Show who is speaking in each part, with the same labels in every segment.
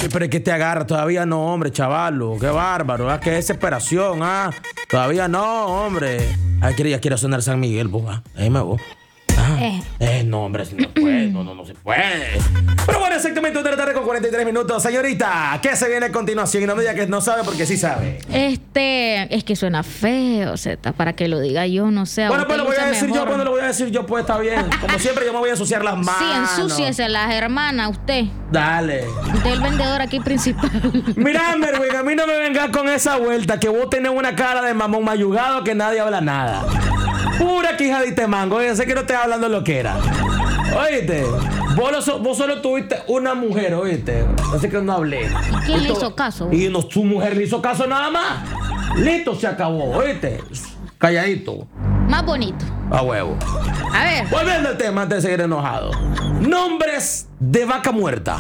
Speaker 1: Pero es que te agarra, todavía no, hombre, chavalo. Qué bárbaro, qué desesperación, Todavía no, hombre. Ya quiero sonar San Miguel, pues, ahí me voy. No, hombre, no puede, no se puede. Pero bueno, exactamente 1 de la tarde con 43 minutos. Señorita, ¿qué se viene a continuación? Y no me diga que no sabe porque sí sabe.
Speaker 2: Es que suena feo, Zeta, para que lo diga yo, no sé.
Speaker 1: Bueno, pues lo voy a decir
Speaker 2: mejor.
Speaker 1: yo, cuando lo voy a decir yo, pues está bien. Como siempre, yo me voy a ensuciar las manos.
Speaker 2: Sí, ensúciese las hermanas, usted.
Speaker 1: Dale.
Speaker 2: Usted es el vendedor aquí principal.
Speaker 1: Mira, Merwin, a mí no me vengas con esa vuelta, que vos tenés una cara de mamón mayugado que nadie habla nada. Pura quijadita mango, yo sé que no te hablando lo que era. Oíste, vos solo tuviste una mujer, oíste. Así que no hablé.
Speaker 2: ¿Y quién le hizo caso?
Speaker 1: Y no, su mujer le hizo caso nada más. Listo, se acabó, oíste. Calladito.
Speaker 2: Más bonito.
Speaker 1: A huevo.
Speaker 2: A ver.
Speaker 1: Volviendo al tema antes de seguir enojado. Nombres de vaca muerta.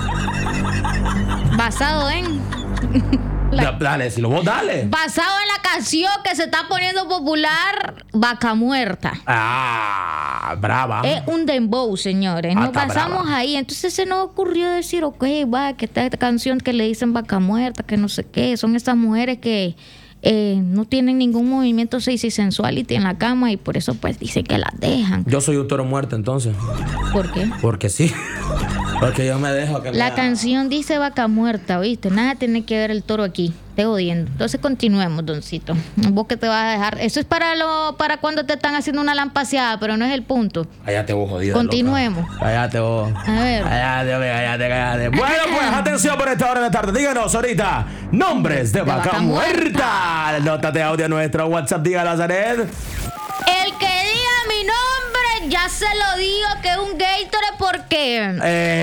Speaker 2: Basado en...
Speaker 1: Dale, si lo vos dale.
Speaker 2: Basado en la canción que se está poniendo popular, Vaca Muerta.
Speaker 1: Brava.
Speaker 2: Es un dembow, señores. Nos basamos
Speaker 1: brava.
Speaker 2: ahí. Entonces se nos ocurrió decir, ok, va, que esta canción que le dicen Vaca Muerta, que no sé qué. Son estas mujeres que no tienen ningún movimiento sexy sensuality en la cama y por eso pues dicen que las dejan.
Speaker 1: Yo soy un toro muerto entonces.
Speaker 2: ¿Por qué?
Speaker 1: Porque sí. Porque yo me dejo que
Speaker 2: La canción dice Vaca Muerta, ¿oíste? Nada tiene que ver el toro aquí. Te odiando. Entonces continuemos, doncito. Vos que te vas a dejar. Eso es para cuando te están haciendo una lampaseada, pero no es el punto.
Speaker 1: Cállate vos, jodido.
Speaker 2: Continuemos.
Speaker 1: Loca. Cállate vos.
Speaker 2: A ver.
Speaker 1: Cállate. Bueno, pues atención por esta hora de la tarde. Díganos ahorita nombres de vaca muerta. Nota de audio a nuestro WhatsApp. Dígalo a Zaret.
Speaker 2: El que diga mi nombre, ya se lo digo que es un Gatorade porque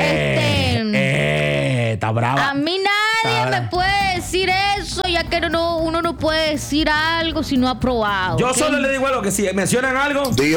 Speaker 1: Está brava.
Speaker 2: a mí nadie me puede decir eso, ya que uno no puede decir algo si no ha probado.
Speaker 1: Yo
Speaker 2: ¿ok?
Speaker 1: solo le digo algo, que si mencionan algo,